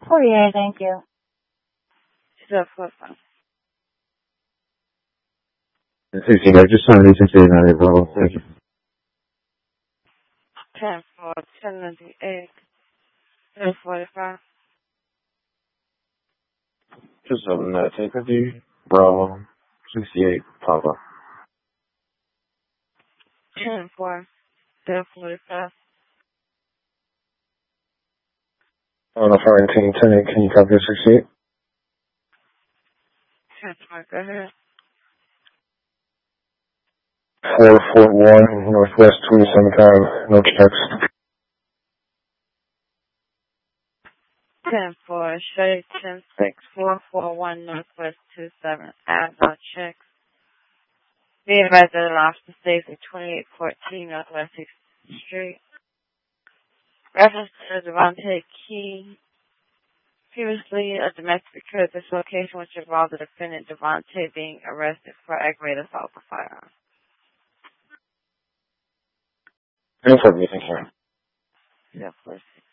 48, thank you. 245. Sì, I just signed these in there, bro. Thank you. 10-4, 1098, 245. Just open that tape with you. Bravo. 68, Papa. 10-4, 245. On the fire team 10, can you copy 68? 10-4, go ahead. 441 Northwest 275, no checks. 10-4, Shay 10-6, 441 Northwest 27, add no checks. Be advised that the lobster stays at 2814 Northwest 6th Street. Reference to Devontae Key. Previously, a domestic occurred at this location which involved the defendant Devontae being arrested for aggravated assault with firearms. No problem, thank you. Yeah, please.